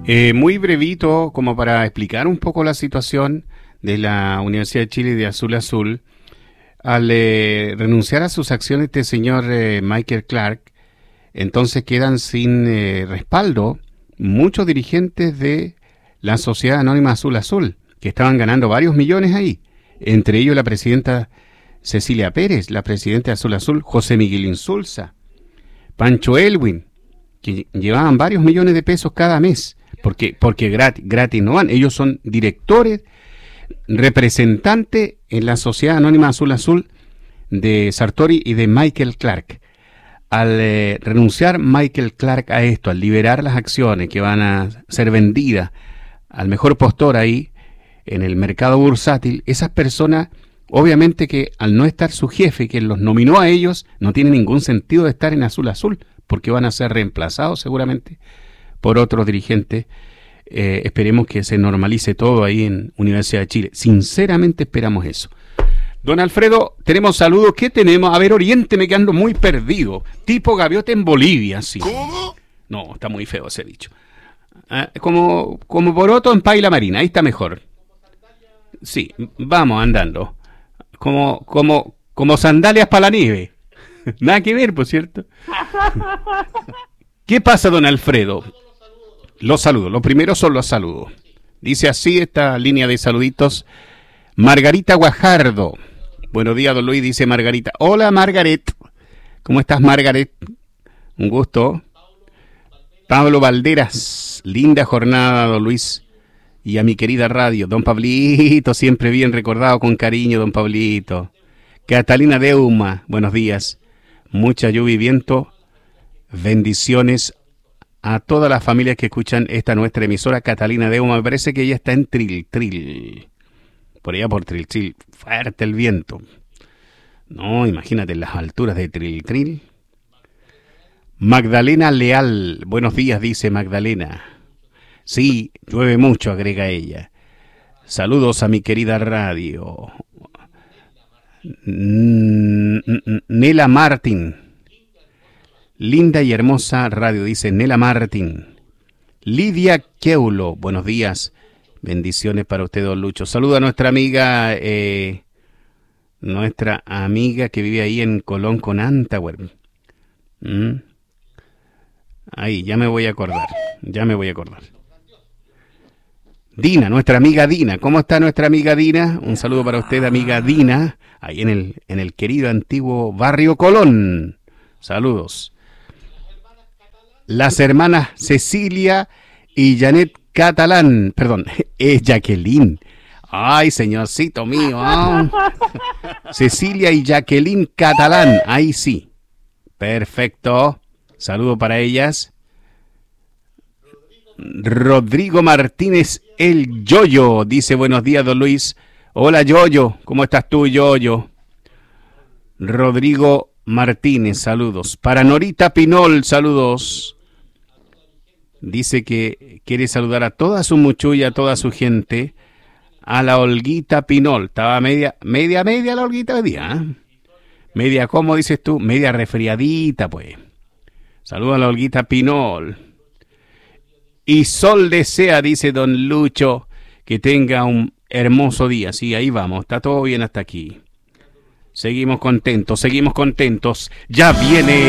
Muy brevito, como para explicar un poco la situación de la Universidad de Chile de Azul a Azul. Al renunciar a sus acciones este señor Michael Clark, entonces quedan sin respaldo muchos dirigentes de la Sociedad Anónima Azul a Azul, que estaban ganando varios millones ahí. Entre ellos la presidenta Cecilia Pérez, la presidenta de Azul a Azul, José Miguel Insulza, Pancho Elwin, que llevaban varios millones de pesos cada mes, porque gratis no van. Ellos son directores, representantes en la Sociedad Anónima Azul Azul de Sartori y de Michael Clark. Al renunciar Michael Clark a esto, al liberar las acciones que van a ser vendidas al mejor postor ahí en el mercado bursátil, esas personas, obviamente que al no estar su jefe, que los nominó a ellos, no tiene ningún sentido de estar en Azul Azul, porque van a ser reemplazados seguramente por otros dirigentes. Esperemos que se normalice todo ahí en Universidad de Chile. Sinceramente esperamos eso. Don Alfredo, tenemos saludos. ¿Qué tenemos? A ver, oriénteme, que ando muy perdido. Tipo gaviota en Bolivia, sí. ¿Cómo? No, está muy feo ese dicho. Como poroto en paila marina, ahí está mejor. Sí, vamos andando. Como sandalias para la nieve. Nada que ver, por cierto. ¿Qué pasa, don Alfredo? Los saludos, lo primero son los saludos. Dice así esta línea de saluditos. Margarita Guajardo. Buenos días, don Luis, dice Margarita. Hola, Margaret. ¿Cómo estás, Margaret? Un gusto. Pablo Valderas. Linda jornada, don Luis. Y a mi querida radio, don Pablito, siempre bien recordado con cariño, don Pablito. Catalina Deuma, buenos días. Mucha lluvia y viento. Bendiciones a todas las familias que escuchan esta nuestra emisora. Catalina Deuma, me parece que ella está en Tril. Por allá por Tril. Fuerte el viento. No, imagínate las alturas de Tril. Magdalena Leal, buenos días, dice Magdalena. Sí, llueve mucho, agrega ella. Saludos a mi querida radio. Nela Martín. Linda y hermosa radio, dice Nela Martín. Lidia Keulo, buenos días. Bendiciones para usted, don Lucho. Saluda a nuestra amiga que vive ahí en Colón con Antwerp. Ahí, ya me voy a acordar. Dina, nuestra amiga Dina. ¿Cómo está nuestra amiga Dina? Un saludo para usted, amiga Dina, ahí en el querido antiguo barrio Colón. Saludos. Las hermanas Cecilia y Janet Catalán. Perdón, es Jacqueline. Ay, señorcito mío. Cecilia y Jacqueline Catalán. Ahí sí. Perfecto. Saludo para ellas. Rodrigo Martínez, el Yoyo, dice buenos días, don Luis. Hola, Yoyo, ¿cómo estás tú, Yoyo? Rodrigo Martínez, saludos. Para Norita Pinol, saludos. Dice que quiere saludar a toda su muchulla, a toda su gente. A la Olguita Pinol. Estaba media la Olguita hoy día, ¿eh? Media, ¿cómo dices tú? Media resfriadita, pues. Saludos a la Olguita Pinol. Y Sol desea, dice don Lucho, que tenga un hermoso día. Sí, ahí vamos, está todo bien hasta aquí. Seguimos contentos. Ya viene